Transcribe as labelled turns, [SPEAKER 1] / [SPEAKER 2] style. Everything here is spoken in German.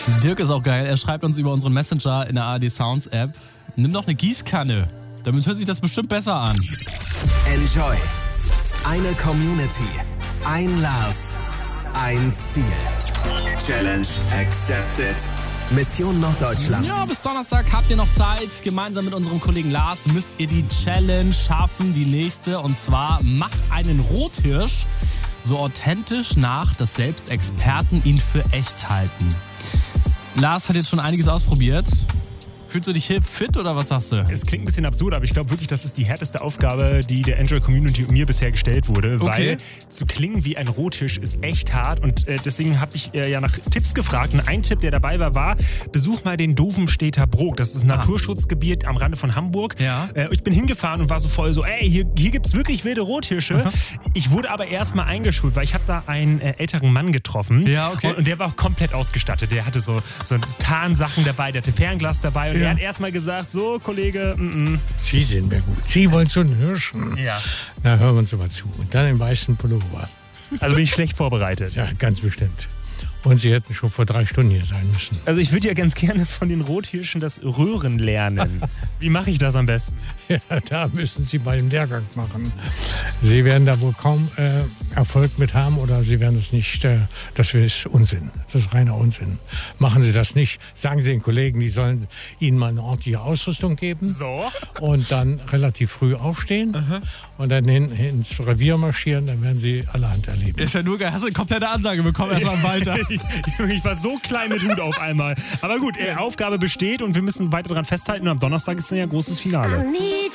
[SPEAKER 1] Dirk ist auch geil. Er schreibt uns über unseren Messenger in der ARD Sounds App. Nimm doch eine Gießkanne. Damit hört sich das bestimmt besser an.
[SPEAKER 2] Enjoy. Eine Community. Ein Lars. Ein Ziel. Challenge accepted. Mission Norddeutschland.
[SPEAKER 1] Ja, bis Donnerstag habt ihr noch Zeit. Gemeinsam mit unserem Kollegen Lars müsst ihr die Challenge schaffen, die nächste. Und zwar, mach einen Rothirsch so authentisch nach, dass selbst Experten ihn für echt halten. Lars hat jetzt schon einiges ausprobiert. Fühlst du dich fit oder was sagst du?
[SPEAKER 3] Es klingt ein bisschen absurd, aber ich glaube wirklich, das ist die härteste Aufgabe, die der Enjoy-Community und mir bisher gestellt wurde.
[SPEAKER 1] Okay.
[SPEAKER 3] Weil zu klingen wie ein Rothirsch ist echt hart und deswegen habe ich ja nach Tipps gefragt. Und ein Tipp, der dabei war, besuch mal den Dovenstedter Brook. Das ist ein Naturschutzgebiet am Rande von Hamburg.
[SPEAKER 1] Ja.
[SPEAKER 3] Ich bin hingefahren und war so voll so, hier gibt es wirklich wilde Rothirsche. Ich wurde aber erstmal eingeschult, weil ich habe da einen älteren Mann getroffen.
[SPEAKER 1] Ja, okay.
[SPEAKER 3] Und der war auch komplett ausgestattet. Der hatte so Tarnsachen dabei, der hatte Fernglas dabei und er hat erstmal gesagt, so Kollege,
[SPEAKER 4] Sie sind mir gut. Sie wollen zu den Hirschen?
[SPEAKER 3] Ja.
[SPEAKER 4] Na, hören wir uns mal zu. Und dann im weißen Pullover.
[SPEAKER 3] Also bin ich schlecht vorbereitet.
[SPEAKER 4] Ja, ganz bestimmt. Und Sie hätten schon vor 3 Stunden hier sein müssen.
[SPEAKER 3] Also ich würde ja ganz gerne von den Rothirschen das Röhren lernen. Wie mache ich das am besten?
[SPEAKER 4] Ja, da müssen Sie mal den Lehrgang machen. Sie werden da wohl kaum Erfolg mit haben oder Sie werden es nicht, das ist Unsinn. Das ist reiner Unsinn. Machen Sie das nicht. Sagen Sie den Kollegen, die sollen Ihnen mal eine ordentliche Ausrüstung geben.
[SPEAKER 3] So.
[SPEAKER 4] Und dann relativ früh aufstehen und dann ins Revier marschieren, dann werden Sie allerhand erleben.
[SPEAKER 1] Ist ja nur geil. Hast du eine komplette Ansage bekommen erstmal weiter.
[SPEAKER 3] Ich war so klein mit Hut auf einmal. Aber gut, Aufgabe besteht und wir müssen weiter daran festhalten. Und am Donnerstag ist dann ja großes Finale.